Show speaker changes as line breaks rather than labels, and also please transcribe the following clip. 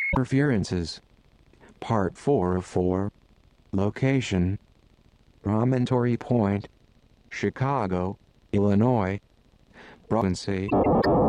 Interferences. Part 4 of 4. Location. Promontory Point, Chicago, Illinois. Province.